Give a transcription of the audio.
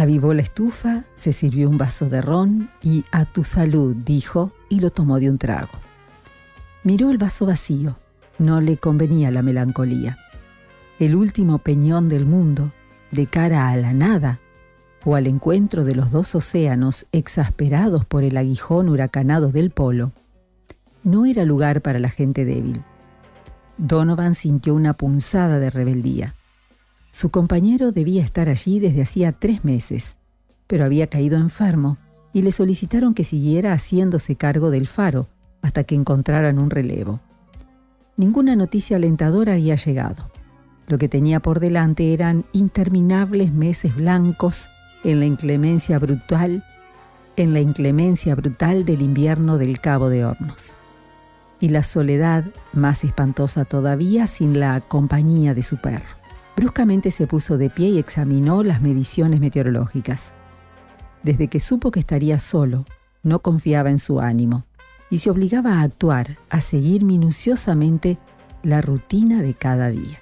Avivó la estufa, se sirvió un vaso de ron y «a tu salud», dijo, y lo tomó de un trago. Miró el vaso vacío. No le convenía la melancolía. El último peñón del mundo, de cara a la nada, o al encuentro de los dos océanos exasperados por el aguijón huracanado del polo, no era lugar para la gente débil. Donovan sintió una punzada de rebeldía. Su compañero debía estar allí desde hacía 3 meses, pero había caído enfermo y le solicitaron que siguiera haciéndose cargo del faro hasta que encontraran un relevo. Ninguna noticia alentadora había llegado. Lo que tenía por delante eran interminables meses blancos en la inclemencia brutal del invierno del Cabo de Hornos. Y la soledad, más espantosa todavía, sin la compañía de su perro. Bruscamente se puso de pie y examinó las mediciones meteorológicas. Desde que supo que estaría solo, no confiaba en su ánimo y se obligaba a actuar, a seguir minuciosamente la rutina de cada día.